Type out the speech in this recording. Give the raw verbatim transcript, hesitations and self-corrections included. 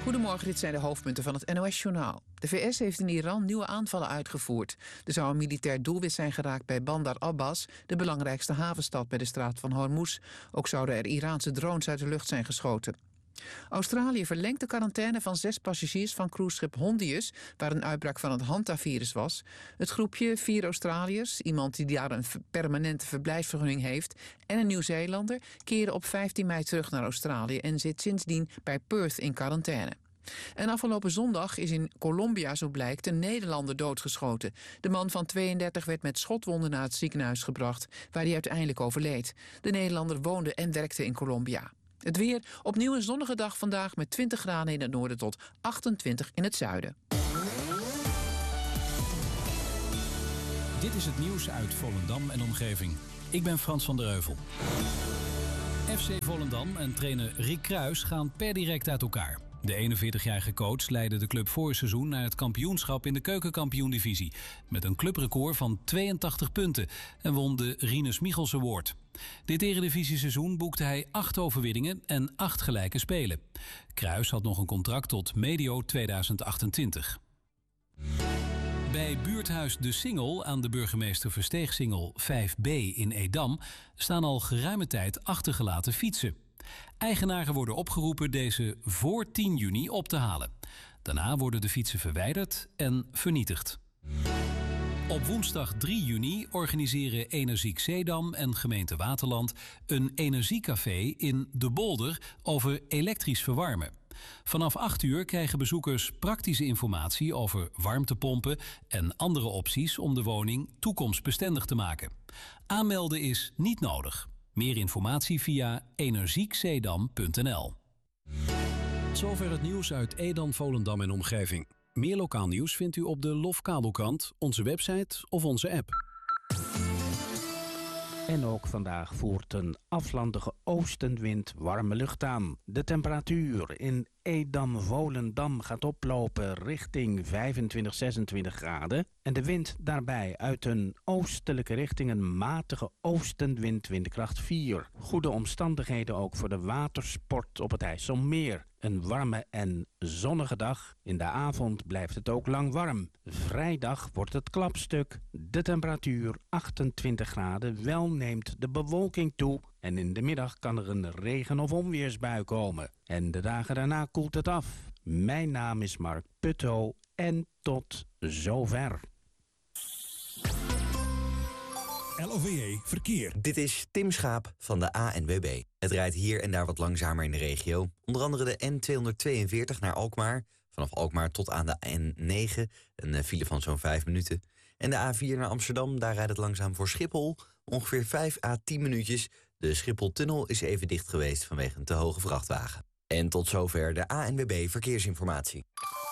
Goedemorgen, dit zijn de hoofdpunten van het N O S-journaal. De V S heeft in Iran nieuwe aanvallen uitgevoerd. Er zou een militair doelwit zijn geraakt bij Bandar Abbas, de belangrijkste havenstad bij de straat van Hormuz. Ook zouden er Iraanse drones uit de lucht zijn geschoten. Australië verlengt de quarantaine van zes passagiers van cruiseschip Hondius, waar een uitbraak van het hantavirus was. Het groepje, vier Australiërs, iemand die daar een permanente verblijfsvergunning heeft, en een Nieuw-Zeelander, keren op vijftien mei terug naar Australië en zit sindsdien bij Perth in quarantaine. En afgelopen zondag is in Colombia, zo blijkt, een Nederlander doodgeschoten. De man van tweeëndertig werd met schotwonden naar het ziekenhuis gebracht, waar hij uiteindelijk overleed. De Nederlander woonde en werkte in Colombia. Het weer, opnieuw een zonnige dag vandaag met twintig graden in het noorden tot achtentwintig in het zuiden. Dit is het nieuws uit Volendam en omgeving. Ik ben Frans van der Heuvel. F C Volendam en trainer Rick Kruijs gaan per direct uit elkaar. De eenenveertigjarige coach leidde de club vorig seizoen naar het kampioenschap in de keukenkampioen-divisie. Met een clubrecord van tweeëntachtig punten en won de Rinus Michels Award. Dit eredivisie-seizoen boekte hij acht overwinningen en acht gelijke spelen. Kruijs had nog een contract tot medio tweeduizend achtentwintig. Bij buurthuis De Singel aan de burgemeester Versteegsingel vijf B in Edam staan al geruime tijd achtergelaten fietsen. Eigenaren worden opgeroepen deze voor tien juni op te halen. Daarna worden de fietsen verwijderd en vernietigd. Op woensdag drie juni organiseren Energiek Zeedam en gemeente Waterland een energiecafé in De Bolder over elektrisch verwarmen. Vanaf acht uur krijgen bezoekers praktische informatie over warmtepompen en andere opties om de woning toekomstbestendig te maken. Aanmelden is niet nodig. Meer informatie via energiekzeedam punt n l. Zover het nieuws uit Edam, Volendam en omgeving. Meer lokaal nieuws vindt u op de Lof Kabelkrant, onze website of onze app. En ook vandaag voert een aflandige oostenwind warme lucht aan. De temperatuur in Edam-Volendam gaat oplopen richting vijfentwintig, zesentwintig graden. En de wind daarbij uit een oostelijke richting een matige oostenwind, windkracht vier. Goede omstandigheden ook voor de watersport op het IJsselmeer. Een warme en zonnige dag. In de avond blijft het ook lang warm. Vrijdag wordt het klapstuk. De temperatuur achtentwintig graden. Wel neemt de bewolking toe. En in de middag kan er een regen- of onweersbui komen. En de dagen daarna koelt het af. Mijn naam is Mark Putto en tot zover. L O V E Verkeer. Dit is Tim Schaap van de A N W B. Het rijdt hier en daar wat langzamer in de regio. Onder andere de N tweehonderdtweeënveertig naar Alkmaar. Vanaf Alkmaar tot aan de N negen. Een file van zo'n vijf minuten. En de A vier naar Amsterdam, daar rijdt het langzaam voor Schiphol. Ongeveer vijf à tien minuutjes. De Schipholtunnel is even dicht geweest vanwege een te hoge vrachtwagen. En tot zover de A N W B Verkeersinformatie.